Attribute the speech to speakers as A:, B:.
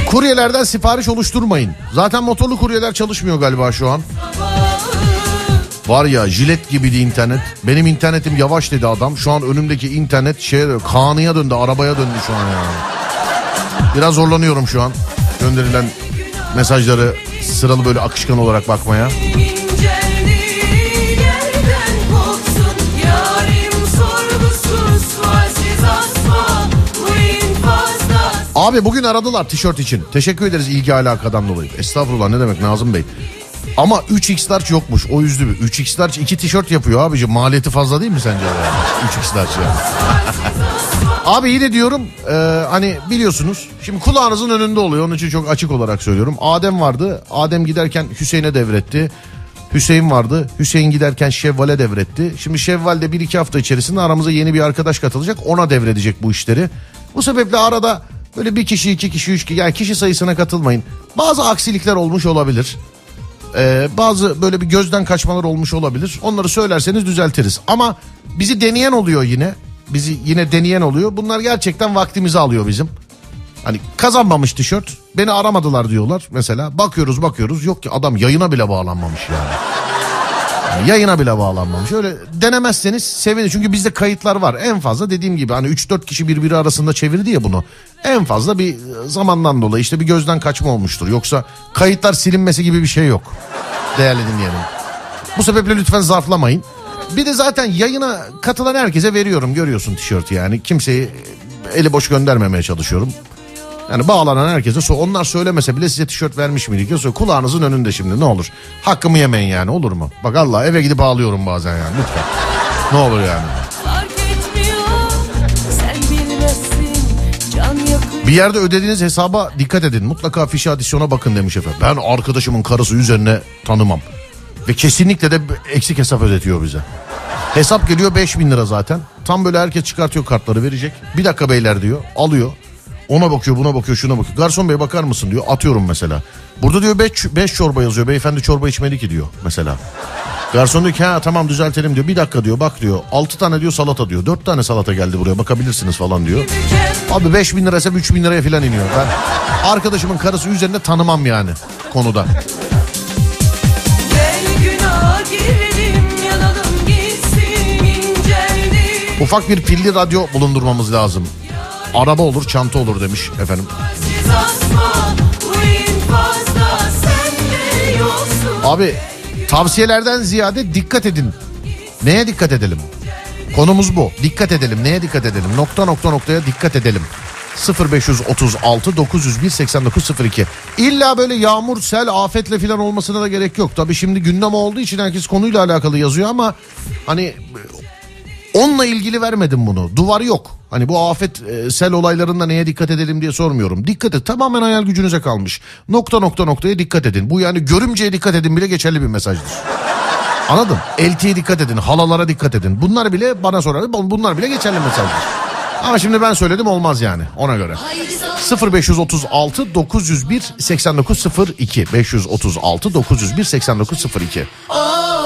A: Kuryelerden sipariş oluşturmayın. Zaten motorlu kuryeler çalışmıyor galiba şu an. Var ya, jilet gibiydi internet. Benim internetim yavaş dedi adam. Şu an önümdeki internet Kaan'ıya döndü, arabaya döndü şu an ya. Biraz zorlanıyorum şu an gönderilen mesajları sıralı böyle akışkan olarak bakmaya. Abi bugün aradılar tişört için. Teşekkür ederiz ilgi alakadan dolayı. Estağfurullah, ne demek Nazım Bey. Ama 3x large yokmuş, o üzdü bir. 3x large 2 tişört yapıyor abicim. Maliyeti fazla değil mi sence? 3x large yani. Abi yine diyorum hani biliyorsunuz. Şimdi kulağınızın önünde oluyor. Onun için çok açık olarak söylüyorum. Adem vardı. Adem giderken Hüseyin'e devretti. Hüseyin vardı. Hüseyin giderken Şevval'e devretti. Şimdi Şevval de 1-2 hafta içerisinde aramıza yeni bir arkadaş katılacak. Ona devredecek bu işleri. Bu sebeple arada böyle 1 kişi, 2 kişi, 3 kişi, yani kişi sayısına katılmayın. Bazı aksilikler olmuş olabilir. Bazı böyle bir gözden kaçmalar olmuş olabilir. Onları söylerseniz düzeltiriz. Ama bizi deneyen oluyor yine. Bizi yine deneyen oluyor. Bunlar gerçekten vaktimizi alıyor bizim. Hani kazanmamış tişört. Beni aramadılar diyorlar mesela. Bakıyoruz. Yok ki adam yayına bile bağlanmamış yani. Yayına bile bağlanmamış. Öyle denemezseniz sevinirim. Çünkü bizde kayıtlar var. En fazla dediğim gibi hani 3-4 kişi birbiri arasında çevirdi ya bunu. En fazla bir zamandan dolayı işte bir gözden kaçma olmuştur. Yoksa kayıtlar silinmesi gibi bir şey yok. Değerli dinleyelim. Bu sebeple lütfen zarflamayın. Bir de zaten yayına katılan herkese veriyorum, görüyorsun tişörtü yani. Kimseyi eli boş göndermemeye çalışıyorum. Yani bağlanan herkese, onlar söylemese bile size tişört vermiş miydik diyor. Kulağınızın önünde şimdi, ne olur. Hakkımı yemeyin yani, olur mu? Bak Allah, eve gidip ağlıyorum bazen yani, lütfen. Ne olur yani. Bir yerde ödediğiniz hesaba dikkat edin. Mutlaka fişi adisyona bakın demiş efendim. Ben arkadaşımın karısı üzerine tanımam. Ve kesinlikle de eksik hesap ödetiyor bize. Hesap geliyor 5.000 lira zaten. Tam böyle herkes çıkartıyor kartları, verecek. Bir dakika beyler diyor, alıyor. Ona bakıyor, buna bakıyor, şuna bakıyor. Garson bey bakar mısın diyor. Atıyorum mesela. Burada diyor 5 çorba yazıyor. Beyefendi çorba içmedi ki diyor mesela. Garson diyor ki ha tamam düzeltelim diyor. Bir dakika diyor, bak diyor. 6 tane diyor salata diyor. 4 tane salata geldi buraya, bakabilirsiniz falan diyor. Abi 5.000 lira ise 3.000 liraya falan iniyor. Ben arkadaşımın karısı üzerinde tanımam yani konuda. Ufak bir pilli radyo bulundurmamız lazım. Araba olur, çanta olur demiş efendim. Abi tavsiyelerden ziyade dikkat edin. Neye dikkat edelim? Konumuz bu. Dikkat edelim. Neye dikkat edelim? Noktaya dikkat edelim. 0536 901 8902. İlla böyle yağmur, sel, afetle falan olmasına da gerek yok. Tabii şimdi gündem olduğu için herkes konuyla alakalı yazıyor ama hani onunla ilgili vermedim bunu. Duvar yok. Hani bu afet, sel olaylarında neye dikkat edelim diye sormuyorum. Dikkat et. Tamamen hayal gücünüze kalmış. Noktaya dikkat edin. Bu yani görümceye dikkat edin bile geçerli bir mesajdır. Anladın? Eltiye dikkat edin. Halalara dikkat edin. Bunlar bile bana sorar. Bunlar bile geçerli mesajdır. Ama şimdi ben söyledim, olmaz yani ona göre. 0536 901 8902 536 901 8902.